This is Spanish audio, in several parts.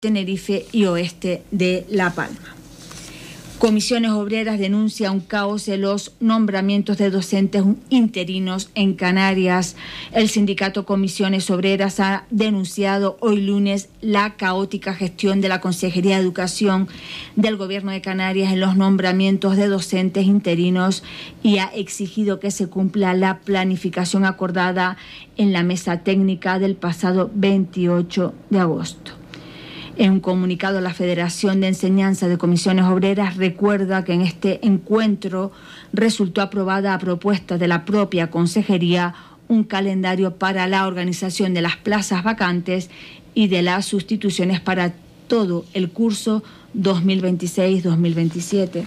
Tenerife y oeste de La Palma. Comisiones Obreras denuncia un caos en los nombramientos de docentes interinos en Canarias. El sindicato Comisiones Obreras ha denunciado hoy lunes la caótica gestión de la Consejería de Educación del Gobierno de Canarias en los nombramientos de docentes interinos y ha exigido que se cumpla la planificación acordada en la mesa técnica del pasado 28 de agosto. En un comunicado, la Federación de Enseñanza de Comisiones Obreras recuerda que en este encuentro resultó aprobada a propuesta de la propia Consejería un calendario para la organización de las plazas vacantes y de las sustituciones para todo el curso 2026-2027.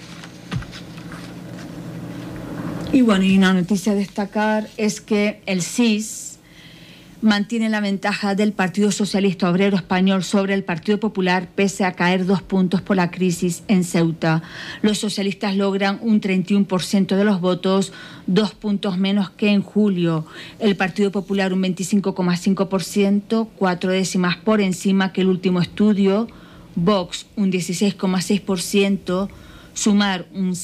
Y una noticia a destacar es que el CIS mantiene la ventaja del Partido Socialista Obrero Español sobre el Partido Popular pese a caer 2 puntos por la crisis en Ceuta. Los socialistas logran un 31% de los votos, 2 puntos menos que en julio. El Partido Popular un 25,5%, 4 décimas por encima que el último estudio. Vox un 16,6%, Sumar un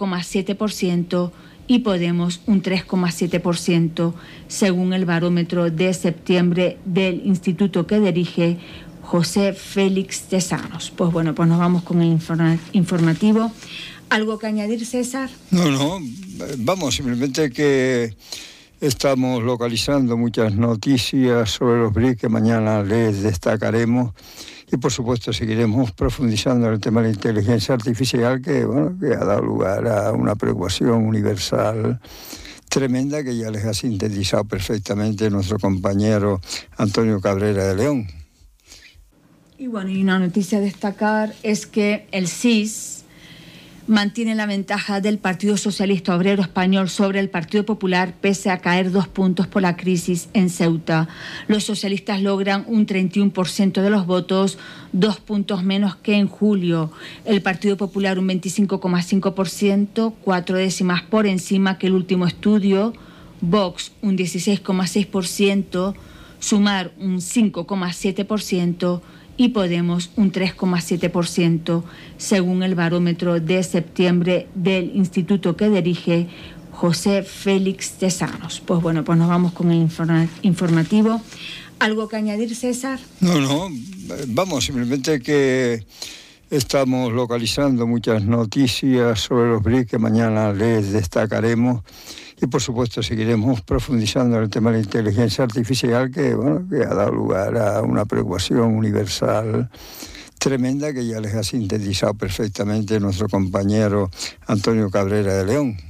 5,7%. Y Podemos un 3,7%, según el barómetro de septiembre del instituto que dirige José Félix Tesanos. Pues nos vamos con el informativo. ¿Algo que añadir, César? No, vamos, simplemente que estamos localizando muchas noticias sobre los BRIC que mañana les destacaremos. Y por supuesto seguiremos profundizando en el tema de la inteligencia artificial que ha dado lugar a una preocupación universal tremenda que ya les ha sintetizado perfectamente nuestro compañero Antonio Cabrera de León. Y una noticia a destacar es que el CIS mantiene la ventaja del Partido Socialista Obrero Español sobre el Partido Popular pese a caer 2 puntos por la crisis en Ceuta. Los socialistas logran un 31% de los votos, 2 puntos menos que en julio. El Partido Popular un 25,5%, 4 décimas por encima que el último estudio. Vox un 16,6%, Sumar un 5,7%. Y Podemos un 3,7%, según el barómetro de septiembre del instituto que dirige José Félix Tesanos. Pues nos vamos con el informativo. ¿Algo que añadir, César? No, vamos, simplemente que estamos localizando muchas noticias sobre los BRIC que mañana les destacaremos. Y por supuesto seguiremos profundizando en el tema de la inteligencia artificial que ha dado lugar a una preocupación universal tremenda que ya les ha sintetizado perfectamente nuestro compañero Antonio Cabrera de León.